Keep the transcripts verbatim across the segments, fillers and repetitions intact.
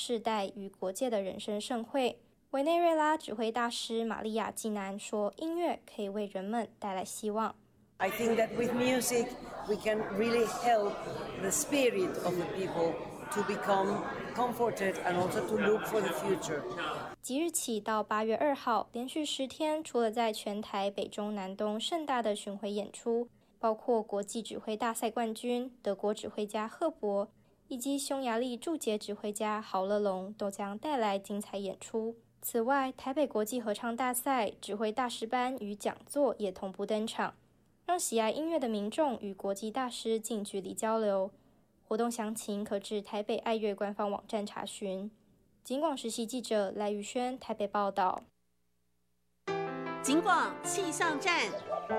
世代与国界的人生盛会。委内瑞拉指挥大师玛利亚·季南说，音乐可以为人们带来希望。 I think that with music we can really help the spirit of the people to become comforted and also to look for the future. 即日起到八月二号，连续十天，除了在全台北中南东盛大的巡回演出，包括国际指挥大赛冠军德国指挥家赫伯以及匈牙利驻捷指挥家豪勒隆都将带来精彩演出。此外，台北国际合唱大赛、指挥大师班与讲座也同步登场，让喜爱音乐的民众与国际大师近距离交流。活动详情可至台北爱乐官方网站查询。警广实习记者赖宇轩台北报道。 警广气象站。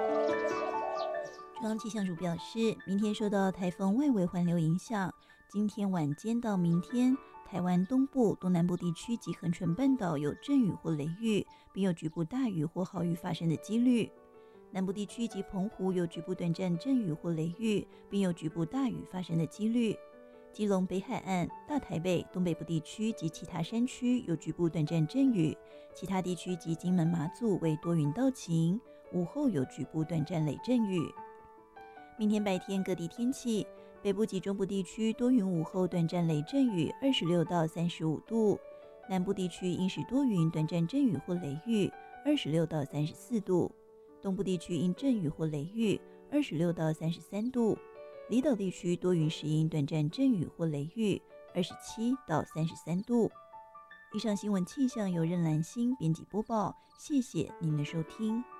中央气象署表示，明天受到台风外围环流影响，今天晚间到明天，台湾东部、东南部地区及恒春半岛有阵雨或雷雨，并有局部大雨或豪雨发生的几率。南部地区及澎湖有局部短暂阵雨或雷雨，并有局部大雨发生的几率。基隆北海岸、大台北、东北部地区及其他山区有局部短暂阵雨，其他地区及金门、马祖为多云到晴，午后有局部短暂雷阵雨。明天白天各地天气，北部及中部地区多云，午后短暂雷阵雨，二十六到三十五度；南部地区阴时多云，短暂阵雨或雷雨，二十六到三十四度；东部地区因阵雨或雷雨，二十六到三十三度；离岛地区多云时阴，短暂阵雨或雷雨，二十七到三十三度。以上新闻气象由任兰心编辑播报，谢谢您的收听。